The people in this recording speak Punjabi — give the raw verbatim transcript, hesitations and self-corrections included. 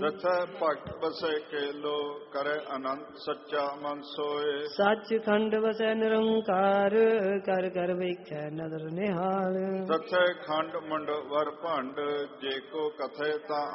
ਰਥੈ ਭਗਤ ਬਸੈ ਕੇਲੋ ਕਰੇ ਅਨੰਤ ਸੱਚਾ ਮਨ ਸੋਏ। ਸੱਚਖੰਡ ਵਸੈ ਨਿਰੰਕਾਰ ਕਰ ਕਰ ਵੇਖੈ ਨਦਰ ਨਿਹਾਲ। ਰਥੈ ਖੰਡ ਮੰਡ ਵਰ ਭੰਡ ਜੇ ਕੋ ਕਥੈ ਤਾਂ